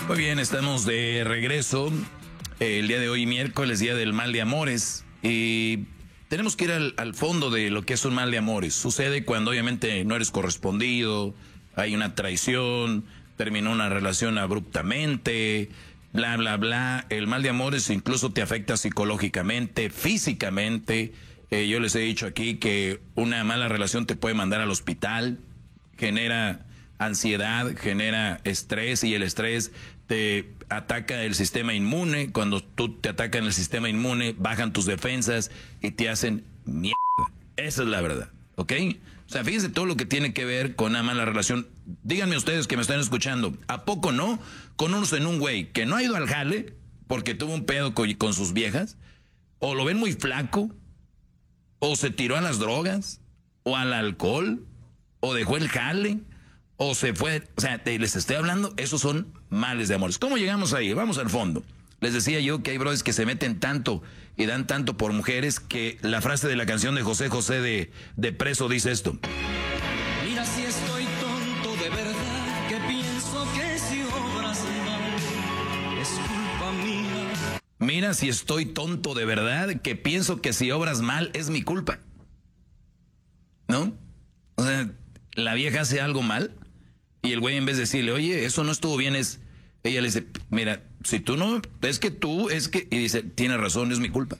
Muy bien, estamos de regreso. El día de hoy, miércoles, día del mal de amores. Y tenemos que ir al fondo de lo que es un mal de amores. Sucede cuando obviamente no eres correspondido, hay una traición, terminó una relación abruptamente, bla, bla, bla. El mal de amores incluso te afecta psicológicamente, físicamente. Yo les he dicho aquí que una mala relación te puede mandar al hospital, genera ansiedad, genera estrés, y el estrés te ataca el sistema inmune. Cuando tú te atacan el sistema inmune, bajan tus defensas y te hacen mierda. Esa es la verdad, ¿ok? O sea, fíjense todo lo que tiene que ver con una mala relación. Díganme ustedes que me están escuchando, ¿a poco no? Conocen un güey que no ha ido al jale porque tuvo un pedo con sus viejas, o lo ven muy flaco, o se tiró a las drogas, o al alcohol, o dejó el jale, o se fue. O sea, les estoy hablando, esos son males de amores. ¿Cómo llegamos ahí? Vamos al fondo. Les decía yo que hay brothers que se meten tanto y dan tanto por mujeres que la frase de la canción de José José de Preso dice esto. Mira si estoy tonto de verdad, que pienso que si obras mal es culpa mía. Mira si estoy tonto de verdad, que pienso que si obras mal es mi culpa. ¿No? O sea, la vieja hace algo mal y el güey, en vez de decirle, oye, eso no estuvo bien, ella le dice, mira, si tú no, y dice, tiene razón, es mi culpa.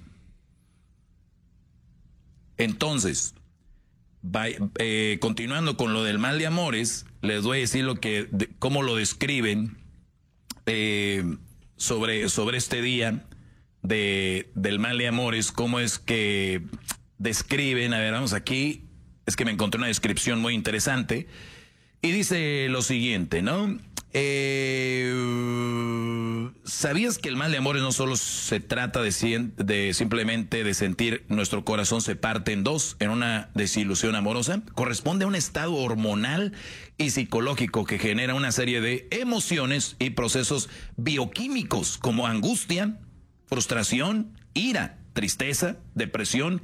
Entonces, continuando con lo del mal de amores, les voy a decir cómo lo describen sobre este día del mal de amores, cómo es que describen. A ver, vamos aquí, es que me encontré una descripción muy interesante. Y dice lo siguiente, ¿no? ¿Sabías que el mal de amores no solo se trata de simplemente de sentir nuestro corazón se parte en dos en una desilusión amorosa? Corresponde a un estado hormonal y psicológico que genera una serie de emociones y procesos bioquímicos como angustia, frustración, ira, tristeza, depresión,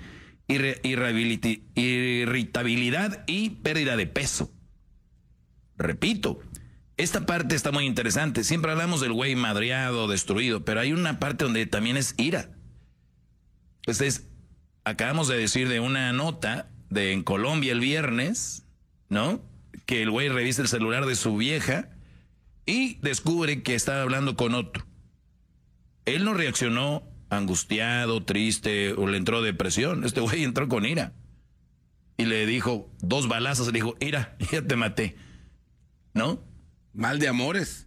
irritabilidad y pérdida de peso. Repito, esta parte está muy interesante. Siempre hablamos del güey madreado, destruido, pero hay una parte donde también es ira. Pues acabamos de decir de una nota en Colombia el viernes, ¿no? Que el güey revisa el celular de su vieja y descubre que estaba hablando con otro. Él no reaccionó angustiado, triste, o le entró depresión. Este güey entró con ira. Y le dijo 2 balazos, le dijo, ira, ya te maté. ¿No? Mal de amores.